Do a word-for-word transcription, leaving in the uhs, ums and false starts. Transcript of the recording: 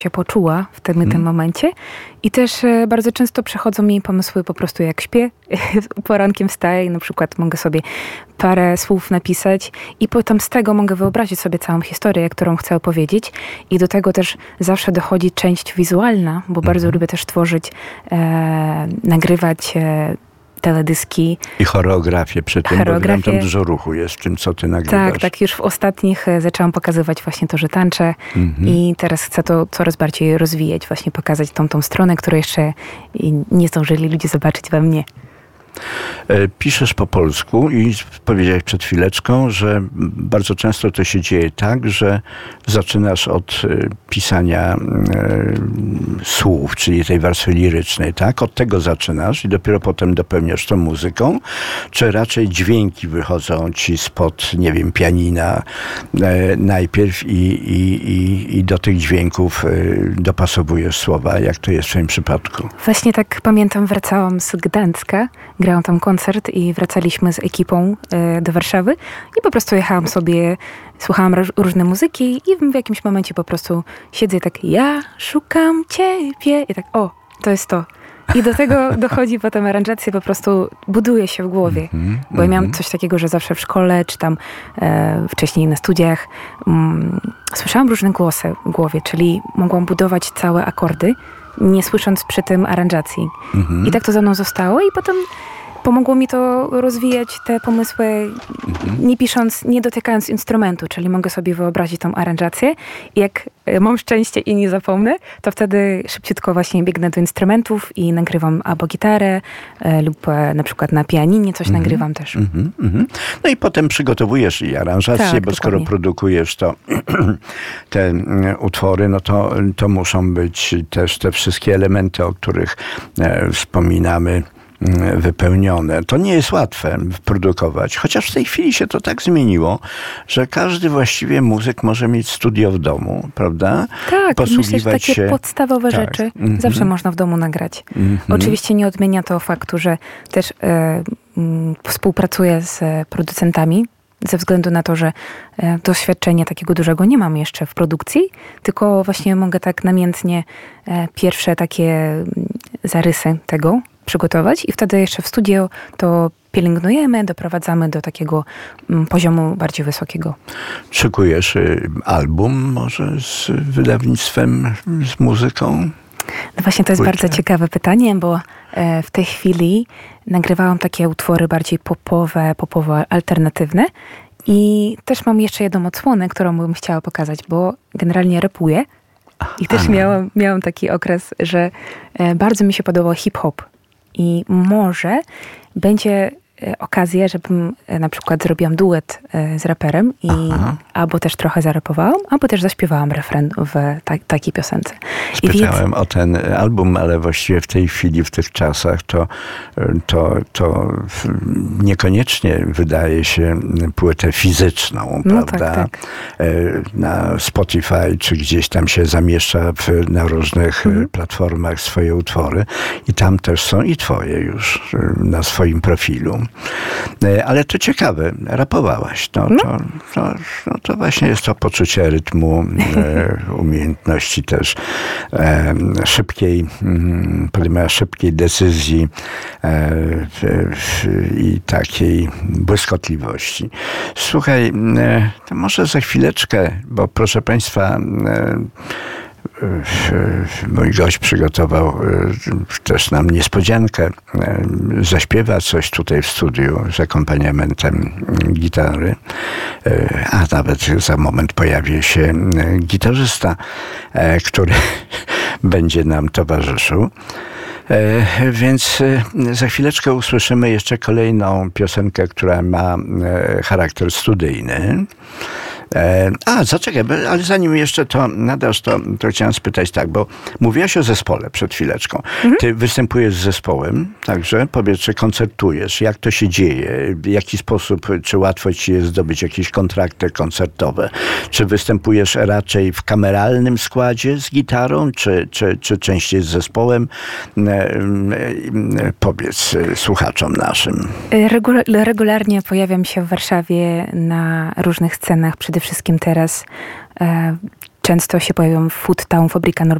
się poczuła w tym, hmm. tym momencie. I też e, bardzo często przechodzą mi pomysły po prostu jak śpię. Porankiem wstaję i na przykład mogę sobie parę słów napisać i potem z tego mogę wyobrazić sobie całą historię, którą chcę opowiedzieć. I do tego też zawsze dochodzi część wizualna, bo bardzo hmm. lubię też tworzyć, e, nagrywać e, teledyski. I choreografię przy tym, choreografię. Bo wiem, tam dużo ruchu jest w tym, co ty nagrywasz. Tak, tak. Już w ostatnich e, zaczęłam pokazywać właśnie to, że tańczę mm-hmm. i teraz chcę to coraz bardziej rozwijać, właśnie pokazać tą, tą stronę, którą jeszcze nie zdążyli ludzie zobaczyć we mnie. Piszesz po polsku i powiedziałeś przed chwileczką, że bardzo często to się dzieje tak, że zaczynasz od pisania słów, czyli tej warstwy lirycznej, tak? Od tego zaczynasz i dopiero potem dopełniasz to muzyką, czy raczej dźwięki wychodzą ci spod, nie wiem, pianina najpierw i, i, i, i do tych dźwięków dopasowujesz słowa, jak to jest w twoim przypadku? Właśnie tak pamiętam, wracałam z Gdańska, grałam tam koncert i wracaliśmy z ekipą e, do Warszawy i po prostu jechałam sobie, słuchałam r- różne muzyki i w jakimś momencie po prostu siedzę i tak, ja szukam ciebie i tak, o, to jest to. I do tego dochodzi potem aranżacja, po prostu buduje się w głowie. Mm-hmm, bo ja miałam mm-hmm. coś takiego, że zawsze w szkole, czy tam e, wcześniej na studiach mm, słyszałam różne głosy w głowie, czyli mogłam budować całe akordy, nie słysząc przy tym aranżacji. Mhm. I tak to za mną zostało i potem pomogło mi to rozwijać te pomysły, mhm. nie pisząc, nie dotykając instrumentu, czyli mogę sobie wyobrazić tą aranżację i jak mam szczęście i nie zapomnę, to wtedy szybciutko właśnie biegnę do instrumentów i nagrywam albo gitarę e, lub e, na przykład na pianinie coś mhm. nagrywam też. Mhm. Mhm. No i potem przygotowujesz i aranżację, tak, bo dokładnie. Skoro produkujesz to te utwory, no to, to muszą być też te wszystkie elementy, o których e, wspominamy, wypełnione. To nie jest łatwe produkować, chociaż w tej chwili się to tak zmieniło, że każdy właściwie muzyk może mieć studio w domu, prawda? Tak, myślę, że takie się... podstawowe tak. rzeczy mm-hmm. zawsze można w domu nagrać. Mm-hmm. Oczywiście nie odmienia to faktu, że też e, m, współpracuję z producentami, ze względu na to, że e, doświadczenia takiego dużego nie mam jeszcze w produkcji, tylko właśnie mogę tak namiętnie e, pierwsze takie zarysy tego przygotować i wtedy jeszcze w studio to pielęgnujemy, doprowadzamy do takiego mm, poziomu bardziej wysokiego. Szykujesz y, album może z wydawnictwem, z muzyką? No właśnie to jest Płytę. Bardzo ciekawe pytanie, bo e, w tej chwili nagrywałam takie utwory bardziej popowe, popowo-alternatywne i też mam jeszcze jedną odsłonę, którą bym chciała pokazać, bo generalnie rapuję i też miałam, miałam taki okres, że e, bardzo mi się podobał hip-hop. I może będzie okazja, żebym na przykład zrobiłam duet z raperem i Aha. albo też trochę zarapowałam, albo też zaśpiewałam refren w ta- takiej piosence. Spytałem więc... o ten album, ale właściwie w tej chwili, w tych czasach to, to, to niekoniecznie wydaje się płytę fizyczną, no prawda? Tak, tak. Na Spotify, czy gdzieś tam się zamieszcza w, na różnych mhm. platformach swoje utwory i tam też są i twoje już na swoim profilu. Ale to ciekawe, rapowałaś. No, no. To, to, no, to właśnie jest to poczucie rytmu, e, umiejętności też e, szybkiej, podejmowania szybkiej decyzji e, i takiej błyskotliwości. Słuchaj, e, to może za chwileczkę, bo proszę Państwa, e, mój gość przygotował też nam niespodziankę. Zaśpiewa coś tutaj w studiu z akompaniamentem gitary, a nawet za moment pojawi się gitarzysta, który będzie nam towarzyszył. Więc za chwileczkę usłyszymy jeszcze kolejną piosenkę, która ma charakter studyjny. A, zaczekaj, ale zanim jeszcze to nadasz, to, to chciałem spytać tak, bo mówiłaś o zespole przed chwileczką. Mhm. Ty występujesz z zespołem, także powiedz, czy koncertujesz, jak to się dzieje, w jaki sposób, czy łatwo ci jest zdobyć jakieś kontrakty koncertowe, czy występujesz raczej w kameralnym składzie z gitarą, czy, czy, czy częściej z zespołem? Powiedz słuchaczom naszym. Regula- regularnie pojawiam się w Warszawie na różnych scenach, przede wszystkim teraz e, często się pojawią w Food Town, fabryka